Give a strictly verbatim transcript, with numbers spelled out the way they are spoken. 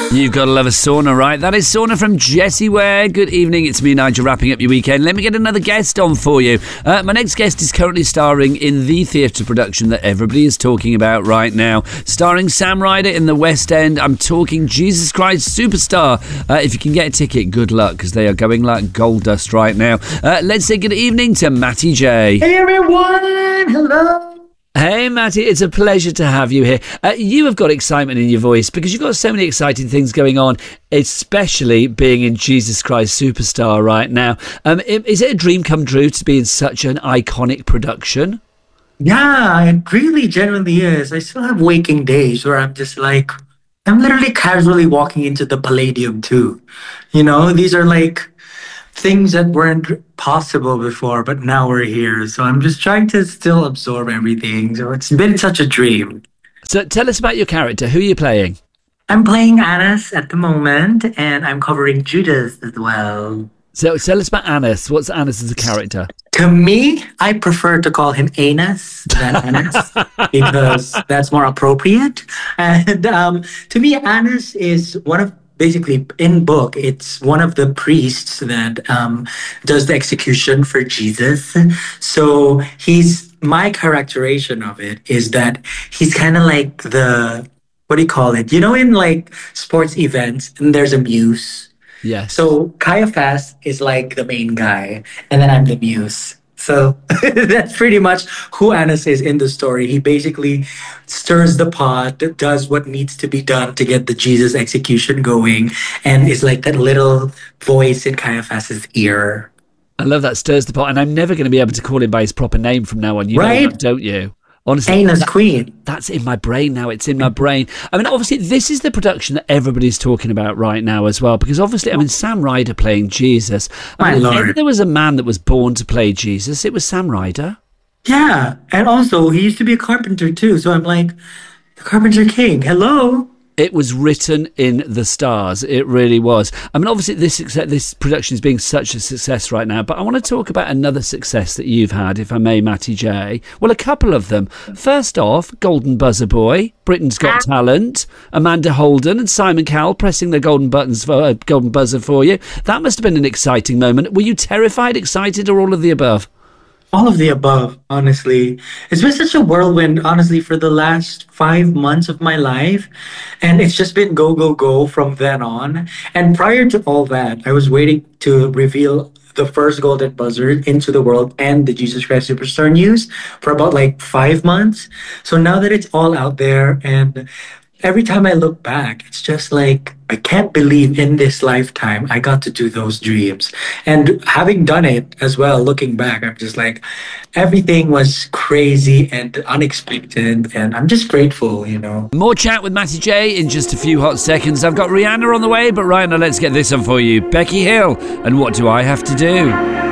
You've got to love a sauna, right? That is Sauna from Jessie Ware. Good evening, it's me, Nigel, wrapping up your weekend. Let me get another guest on for you. Uh, my next guest is currently starring in the theatre production that everybody is talking about right now. Starring Sam Ryder in the West End. I'm talking Jesus Christ Superstar. Uh, if you can get a ticket, good luck, because they are going like gold dust right now. Uh, let's say good evening to Matty J. Hey everyone, hello. Hey, Matty, it's a pleasure to have you here. Uh, you have got excitement in your voice because you've got so many exciting things going on, especially being in Jesus Christ Superstar right now. Um, is it a dream come true to be in such an iconic production? Yeah, it really genuinely is. I still have waking days where I'm just like, I'm literally casually walking into the Palladium too. You know, these are like things that weren't possible before, but now we're here. So I'm just trying to still absorb everything. So it's been such a dream. So tell us about your character. Who are you playing? I'm playing Annas at the moment, and I'm covering Judas as well. So tell us about Annas. What's Annas as a character? To me, I prefer to call him Anus than Annas because that's more appropriate. And um, to me, Annas is one of Basically, in book, it's one of the priests that um, does the execution for Jesus. So he's my characterization of it is that he's kind of like the, what do you call it? You know, in like sports events, and there's a muse. Yes. So Caiaphas is like the main guy, and then I'm the muse. So that's pretty much who Annas is in the story. He basically stirs the pot, does what needs to be done to get the Jesus execution going, and is like that little voice in Caiaphas's ear. I love that, stirs the pot, and I'm never going to be able to call him by his proper name from now on. You right? know that, don't you? Honestly, Anna's that, Queen. That's in my brain now. It's in my brain. I mean, obviously, this is the production that everybody's talking about right now as well, because obviously, I mean, Sam Ryder playing Jesus. I My mean, Lord. if there was a man that was born to play Jesus, it was Sam Ryder. Yeah, and also he used to be a carpenter too. So I'm like, the Carpenter King. Hello. It was written in the stars. It really was. I mean, obviously, this this production is being such a success right now, but I want to talk about another success that you've had, if I may, Matty J. Well, a couple of them. First off, Golden Buzzer Boy, Britain's Got Talent, Amanda Holden and Simon Cowell pressing the golden buttons for uh, golden buzzer for you. That must have been an exciting moment. Were you terrified, excited, or all of the above? All of the above, honestly. It's been such a whirlwind, honestly, for the last five months of my life. And it's just been go, go, go from then on. And prior to all that, I was waiting to reveal the first golden buzzer into the world and the Jesus Christ Superstar news for about like five months. So now that it's all out there, and every time I look back, it's just like, I can't believe in this lifetime I got to do those dreams. And having done it as well, looking back, I'm just like, everything was crazy and unexpected. And I'm just grateful, you know. More chat with Matty J in just a few hot seconds. I've got Rihanna on the way, but Rihanna, let's get this on for you. Becky Hill, and What Do I Have to Do?